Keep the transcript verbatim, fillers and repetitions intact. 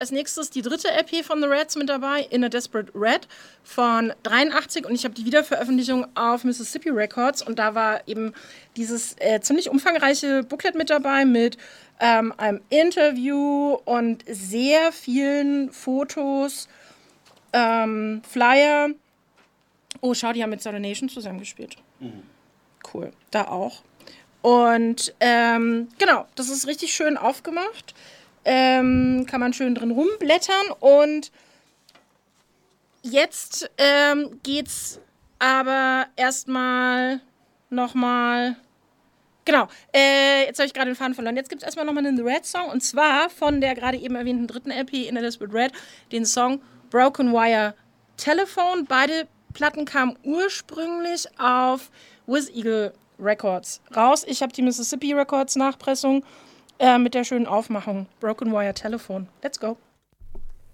als nächstes die dritte L P von The Reds mit dabei, In a Desperate Red von dreiundachtzig. Und ich habe die Wiederveröffentlichung auf Mississippi Records. Und da war eben dieses äh, ziemlich umfangreiche Booklet mit dabei mit ähm, einem Interview und sehr vielen Fotos, ähm, Flyer. Oh, schau, die haben mit Soda Nation zusammengespielt. Mhm. Cool, da auch. Und ähm, genau, das ist richtig schön aufgemacht. Ähm, kann man schön drin rumblättern. Und jetzt ähm, geht's aber erstmal nochmal. Genau, äh, jetzt habe ich gerade den Faden verloren. Jetzt gibt es erstmal nochmal einen The Red Song. Und zwar von der gerade eben erwähnten dritten L P In a Desperate Red, den Song Broken Wire Telephone. Beide Platten kamen ursprünglich auf With Eagle Records raus. Ich habe die Mississippi Records Nachpressung äh, mit der schönen Aufmachung. Broken Wire Telephone. Let's go.